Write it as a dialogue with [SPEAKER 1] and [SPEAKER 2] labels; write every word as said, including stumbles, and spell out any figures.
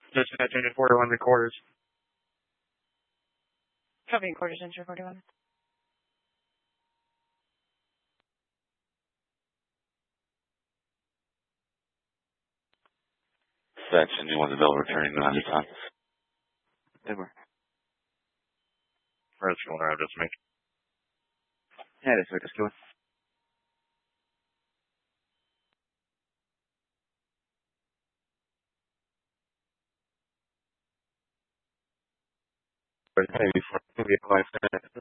[SPEAKER 1] Dispatch engine forty-one recorders.
[SPEAKER 2] Copy quarters engine forty-one.
[SPEAKER 3] Dispatch engine one Bell returning to ninety time.
[SPEAKER 4] Over.
[SPEAKER 1] Where's going around just me?
[SPEAKER 4] Yeah, that's what it's going.
[SPEAKER 1] Maybe for maybe a class